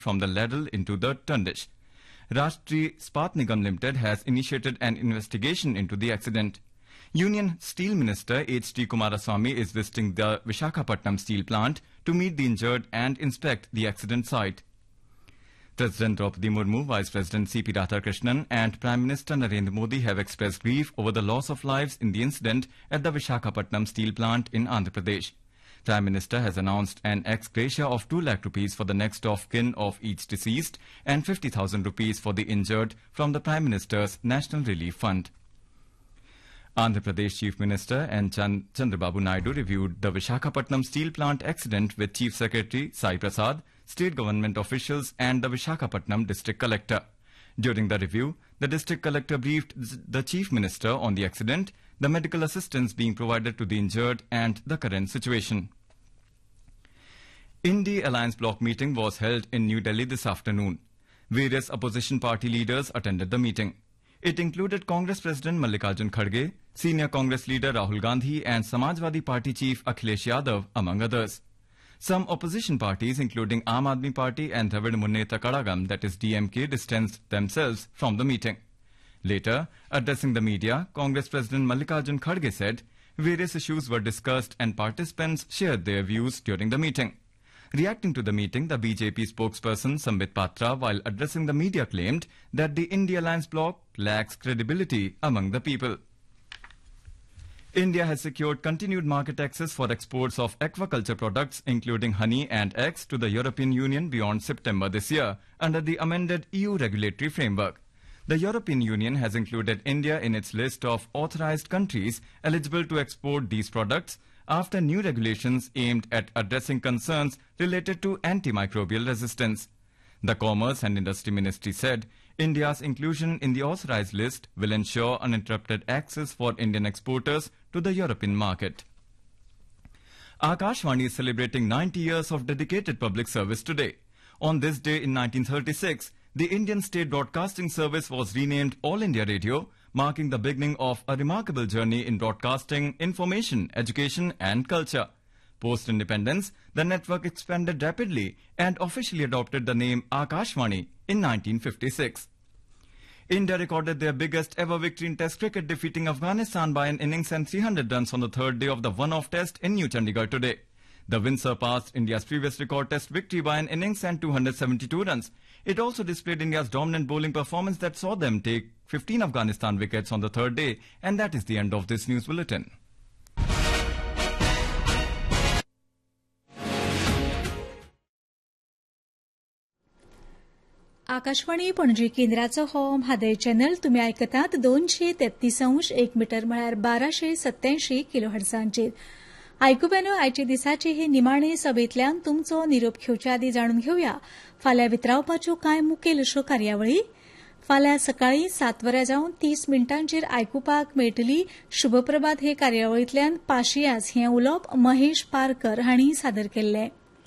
from the ladle into the tundish. Rashtriya Ispat Nigam Limited has initiated an investigation into the accident. Union Steel Minister H.D. Kumaraswamy is visiting the Visakhapatnam steel plant to meet the injured and inspect the accident site. President Draupadi Murmu, Vice President C.P. Radhakrishnan and Prime Minister Narendra Modi have expressed grief over the loss of lives in the incident at the Visakhapatnam steel plant in Andhra Pradesh. Prime Minister has announced an ex gratia of 2 lakh rupees for the next of kin of each deceased and 50,000 rupees for the injured from the Prime Minister's National Relief Fund. Andhra Pradesh Chief Minister and Chandrababu Naidu reviewed the Visakhapatnam steel plant accident with Chief Secretary Sai Prasad, state government officials and the Visakhapatnam District Collector. During the review, the District Collector briefed the Chief Minister on the accident, the medical assistance being provided to the injured and the current situation. India Alliance Bloc meeting was held in New Delhi this afternoon. Various opposition party leaders attended the meeting. It included Congress President Mallikarjun Kharge, Senior Congress leader Rahul Gandhi and Samajwadi Party Chief Akhilesh Yadav, among others. Some opposition parties, including Aam Aadmi Party and Dravid Munnetra Kadagam, that is DMK, distanced themselves from the meeting. Later, addressing the media, Congress President Mallikarjun Kharge said various issues were discussed and participants shared their views during the meeting. Reacting to the meeting, the BJP spokesperson Sambit Patra, while addressing the media, claimed that the India Alliance Bloc lacks credibility among the people. India has secured continued market access for exports of aquaculture products, including honey and eggs, to the European Union beyond September this year, under the amended EU regulatory framework. The European Union has included India in its list of authorized countries eligible to export these products after new regulations aimed at addressing concerns related to antimicrobial resistance. The Commerce and Industry Ministry said India's inclusion in the authorized list will ensure uninterrupted access for Indian exporters to the European market. Akashvani is celebrating 90 years of dedicated public service today. On this day in 1936, the Indian State Broadcasting Service was renamed All India Radio, marking the beginning of a remarkable journey in broadcasting, information, education and culture. Post-independence, the network expanded rapidly and officially adopted the name Akashvani in 1956. India recorded their biggest ever victory in Test cricket, defeating Afghanistan by an innings and 300 runs on the third day of the one-off test in New Chandigarh today. The win surpassed India's previous record test victory by an innings and 272 runs. It also displayed India's dominant bowling performance that saw them take 15 Afghanistan wickets on the third day. And that is the end of this news bulletin. Akashvani Panaji केंद्राचो हो Mhadei channel तुम्ही आयकतात 233.1 metre म्हळ्यार 1287 किलोहर्ट्झांचेर. आयकुप्यानो, आयचे दिसाचे हे निमाणे सभेतल्यान तुमचो निरोप घेवच्या आदी जाणून घेवया फाल्यां वितरावपाच्यो कांय मुखेल अश्यो कार्यावळी. फाल्यां सकाळी 7:30 आयकुपाक मेळटली शुभप्रभात हे कार्यावळींतल्यान पाशियास हें उलोवप महेश पारकर हांणी सादर केल्लें.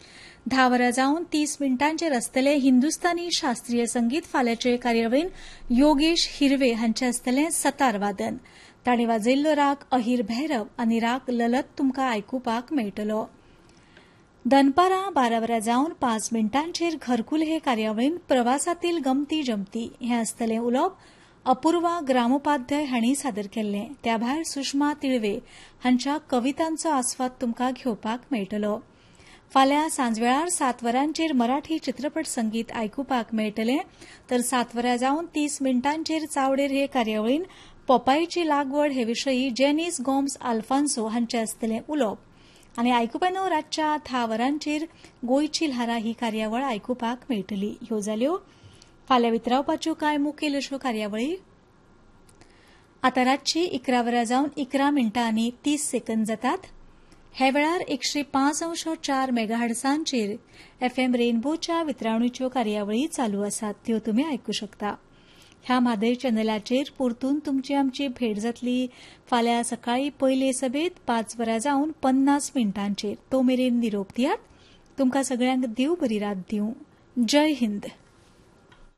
10:30 आसतले हिंदुस्तानी शास्त्रीय संगीत. फाल्यांचे कार्यावळीन योगेश हिरवे हांचे आसतलें सतार वादन. तांणी वाजयल्लो राग अहिर भैरव आनी राग ललत तुमकां आयकुपाक मेळटलो. दनपारां 12:05 घरकुल हे कार्यावळीन प्रवासातील गमती जमती हें आसतलें उलोवप अपूर्वा ग्रामोपाध्याय हांणी सादर केल्लें. त्या भायर सुषमा तिळवे हांच्या कवितांचो आस्वाद तुमकां घेवपाक मेळटलो. फाल्यां सांजवेळार 7 मराठी चित्रपट संगीत आयकुपाक मेळटलें, तर 7:30 चावडेर हे कार्यावळीन पोपायेची लागवड हे विशयी जेनिस गोम्स आल्फान्सो हांचे आसतलें उलोवप. आनी आयकुप्यानो, रातच्या 10 गोंयची ल्हारां ही कार्यावळ आयकुपाक मेळटली. ह्यो जाल्यो फाल्यां वितरावपाच्यो कांय मुखेल अश्यो कार्यावळी. आतां रातची 11:11 जातात. हे वेळार 105.4 मेगाहर्ट्झांचेर FM रेनबोच्या वितरावणीच्यो कार्यावळी चालू आसात, त्यो तुमी आयकूं शकता. ह्या म्हादय चॅनलाचेर परतून तुमची आमची भेट जातली फाल्यां सकाळी पयले सभेत 5:50 तो मेरेन निरोप दियात. तुमकां सगळ्यांक देव बरी रात दिवं. जय हिंद.